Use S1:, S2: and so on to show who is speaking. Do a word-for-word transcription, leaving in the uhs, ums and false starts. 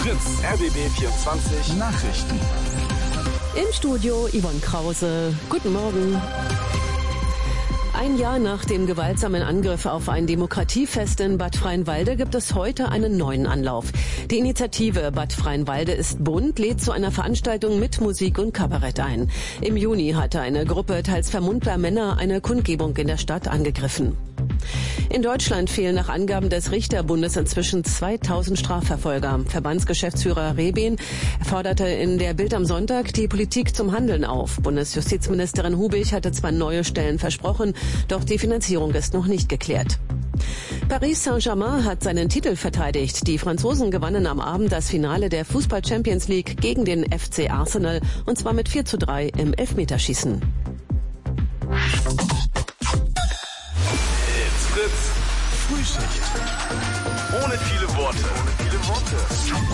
S1: Fritz, R B B vierundzwanzig Nachrichten.
S2: Im Studio Yvonne Krause. Guten Morgen. Ein Jahr nach dem gewaltsamen Angriff auf ein Demokratiefest in Bad Freienwalde gibt es heute einen neuen Anlauf. Die Initiative Bad Freienwalde ist bunt lädt zu einer Veranstaltung mit Musik und Kabarett ein. Im Juni hatte eine Gruppe teils vermummter Männer eine Kundgebung in der Stadt angegriffen. In Deutschland fehlen nach Angaben des Richterbundes inzwischen zweitausend Strafverfolger. Verbandsgeschäftsführer Rebin forderte in der Bild am Sonntag die Politik zum Handeln auf. Bundesjustizministerin Hubig hatte zwar neue Stellen versprochen, doch die Finanzierung ist noch nicht geklärt. Paris Saint-Germain hat seinen Titel verteidigt. Die Franzosen gewannen am Abend das Finale der Fußball-Champions League gegen den F C Arsenal, und zwar mit vier zu drei im Elfmeterschießen.
S1: Fritz, Frühschicht. Ohne viele Worte. Ohne viele Worte.